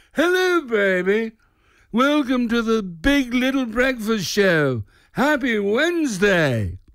Hello, baby. Welcome to the Big Little Breakfast Show. Happy Wednesday.